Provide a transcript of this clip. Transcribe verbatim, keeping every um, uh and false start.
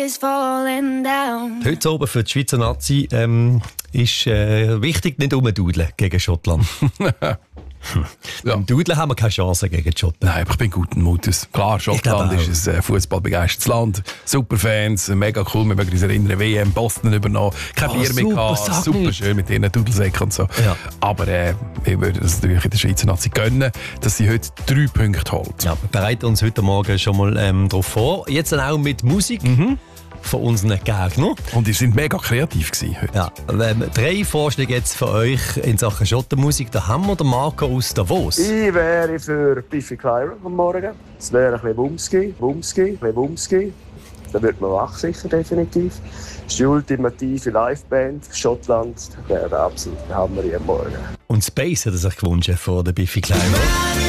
is falling down. Heute oben für die Schweizer Nazi ähm, ist äh, wichtig, nicht umdudeln gegen Schottland. Ja. Im Dudeln haben wir keine Chance gegen Schottland. Nein, aber ich bin guten Mutes. Klar, Schottland ist ein äh, fußballbegeistertes Land. Superfans, mega cool. Wir mögen uns erinnern, W M Boston übernommen. Kein Oh, Bier mehr gehabt. Super nicht. schön mit ihren Dudelsäcken und so. Ja. Aber äh, wir würden das natürlich in der Schweizer Nazi gönnen, dass sie heute drei Punkte holt. Ja, wir bereiten uns heute Morgen schon mal ähm, darauf vor. Jetzt dann auch mit Musik. Mhm. Von unseren Gegnern. Und ihr sind mega kreativ gewesen heute. Ja, ähm, drei Vorschläge jetzt für euch in Sachen Schottenmusik. Da haben wir den Marco aus Davos. Ich wäre für Biffy Clyro am Morgen. Es wäre ein bisschen Wumski, Wumski, ein bisschen Wumski. Da wird man wach, sicher, definitiv. Das ist die ultimative Liveband. Schottland wäre absolut der Hammer am Morgen. Und Space hat er sich gewünscht von der Biffy Clyro.